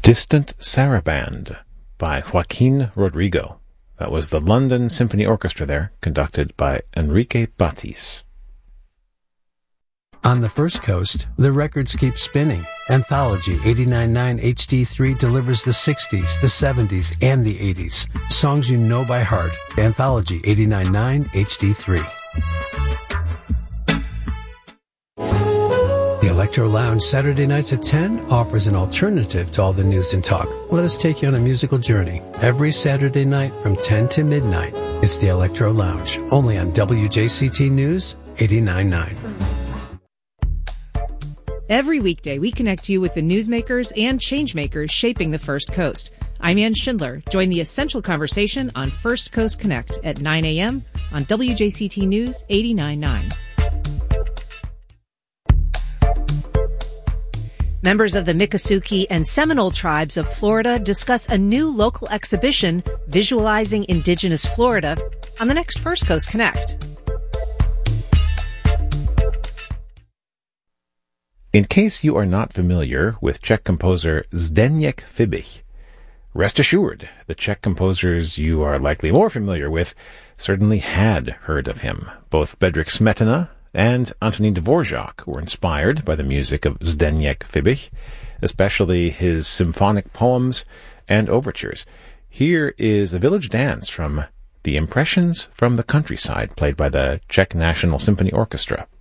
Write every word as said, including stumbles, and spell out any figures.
Distant Saraband by Joaquin Rodrigo. That was the London Symphony Orchestra there, conducted by Enrique Batis. On the First Coast, the records keep spinning. Anthology eighty-nine point nine H D three delivers the sixties, the seventies, and the eighties. Songs you know by heart. Anthology eighty-nine point nine H D three. The Electro Lounge Saturday nights at ten offers an alternative to all the news and talk. Let us take you on a musical journey. Every Saturday night from ten to midnight, it's the Electro Lounge, only on W J C T News eighty-nine point nine. Every weekday, we connect you with the newsmakers and changemakers shaping the First Coast. I'm Ann Schindler. Join the essential conversation on First Coast Connect at nine a.m. on W J C T News eighty-nine point nine. Members of the Miccosukee and Seminole tribes of Florida discuss a new local exhibition visualizing indigenous Florida on the next First Coast Connect. In case you are not familiar with Czech composer Zdeněk Fibich, rest assured the Czech composers you are likely more familiar with certainly had heard of him. Both Bedřich Smetana and Antonín Dvořák were inspired by the music of Zdeněk Fibich, especially his symphonic poems and overtures. Here is a village dance from The Impressions from the Countryside, played by the Czech National Symphony Orchestra.